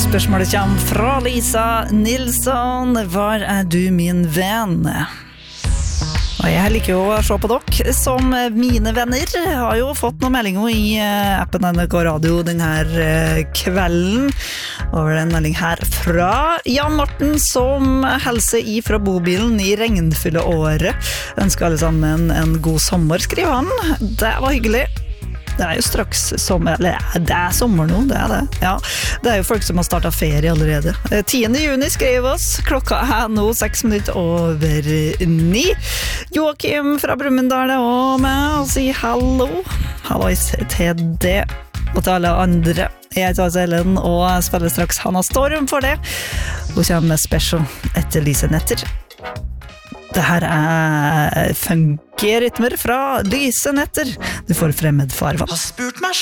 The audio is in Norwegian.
Spørsmålet kommer fra Lisa Nilsson. Var du min venn? Og jeg liker jo å se på dere som mine venner. Jeg har jo fått noen meldinger i appen NRK Radio denne kvelden. Og det en melding her fra Jan Morten som hilser ifra bobilen i regnfulle året. Ønsker alle sammen en god sommer, skriver han. Det var hyggelig. Det jo straks sommer, eller det sommer nå, det det. Ja, det jo folk som har startet ferie allerede. 10. juni skrev oss, klokka nå 6 minutter over 9. Joakim fra Brumunddal også med og sier hallo. Hallois til det, og til alle andre. Jeg heter Ellen og spiller straks Hanna Storm for det. Hun kommer med special etter Lise Netter. Det her funky rytmer fra Lise Netter. Du får fremmed farvann. Har spurt meg